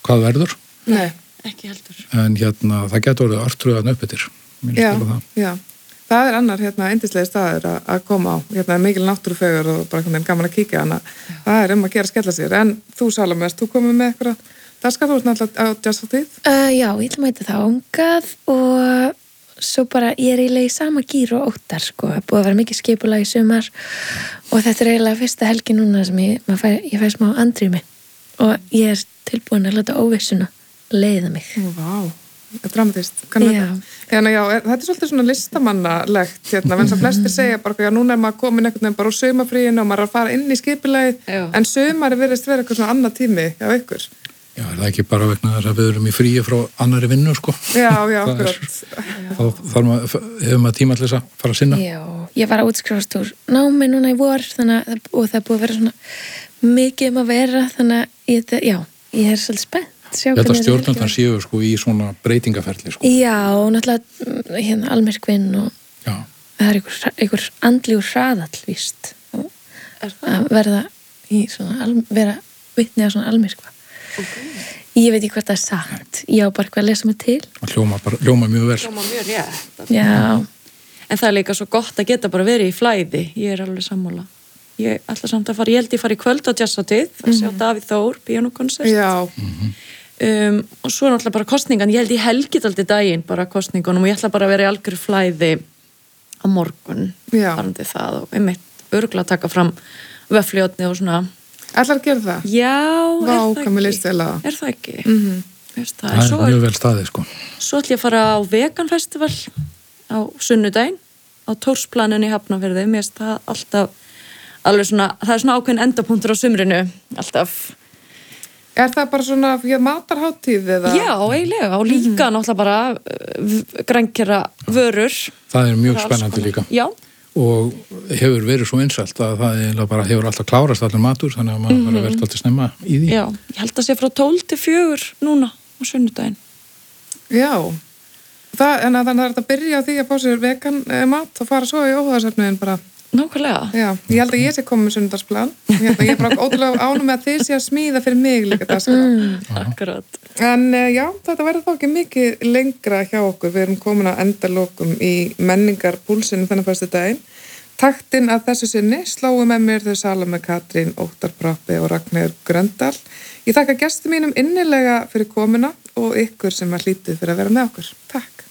hvað verður. Nei, ekki heldur. En það getur orðið artrúðan uppbyttir. Já. Það annar yndislega staður að koma á. Mikil náttúrufegur og bara gaman að kíkja hana. Það að gera skella sér. En þú, Salome, þú komið með eitthvað dagskrá, þú ert náttúrulega á Jazzhátíð? Já, ég ætla að mæta það ángað og svo bara ég eiginlega í sama gír og Óttar, sko. Það búið að vera mikið skipulag í sumar og þetta eiginlega fyrsta helgi núna sem ég fæ smá andrými og ég tilbúin að láta óvissuna leiða mig. Vá. Dramatist. Þannig þetta svolítið svona listamannalegt venns að flestir segja bara, núna maður komin einhvern veginn bara úr sumarfríinu og maður að fara inn í skipulagið, en sumari virðist vera eitthvað svona annað tími hjá ykkur. Já, það ekki bara vegna þess að við erum í fríi frá annari vinnu, sko. Já, akkurat. Þá hefur maður tíma til þess að fara að sinna. Já, ég var að útskrifast úr námi núna í vor, og það búið að vera svona mikið að vera, þannig að ég svolítið spennt. Þetta stjórnandan séu sko í svona breytingaferli sko. Já, og náttúrulega almyrkvinn og það einhver andlegur hraðall víst að verða í svona vera vitni að svona almyrkva. Ég veit ekki hvað það sagt. Ég á bara eitthvað að lesa mig til. Hljóma mjög vel. Hljóma mjög rétt. Já. En það líka svo gott að geta bara verið í flæði. Ég alveg sammála. Ég ætla samt að ég held ég fara í kvöld á Jazzhátíð að sjá Davíð Þór, píanókonsert. Já. Og svo náttúrulega bara kosningan, ég held ég helgit aldrei daginn bara kosningunum og ég ætla bara að vera í algjörðu flæði á morgun varandi það og örugglega taka fram vöffljótni og svona. Ætlar að gera það? Já, Vá, er það ekki? Það er mjög vel staðið sko. Svo ætla ég að fara á veganfestival á sunnudaginn á Tórsplaninni í Hafnarfirði. Mér finnst það alltaf alveg svona, það er svona ákveðin endapunktur á sumrinu alltaf. Er það bara svona matarhátíð eða? Já, eiginlega, og líka náttúrulega bara grænkera vörur. Það er mjög spennandi líka. Já. Og hefur verið svo vinsælt að það eiginlega bara hefur alltaf klárast allir matur, þannig að maður bara verður alltaf snemma í því. Já, ég held að sé frá 12 til 4 núna á sunnudaginn. Já, þannig að þetta byrja á því að fá sér vegan mat og fara svo í óháðasöfnuðin bara. Nákvæmlega. Já, ég held að ég sé komið með sunnudagsplan. Ég er bara ótrúlega ánum með að þið sé að smíða fyrir mig líka dagskrá. Akkurat. En já, þetta verður þá ekki mikið lengra hjá okkur. Við erum komin á endalokum í menningarpúlsinu þennan föstudaginn. Taktinn að þessu sinni slóu með mér þau Salome Katrín, Óttar Proppé og Ragnheiður Gröndal. Ég þakka gestum mínum innilega fyrir komuna og ykkur sem var hlítið fyrir að vera með okkur. Takk.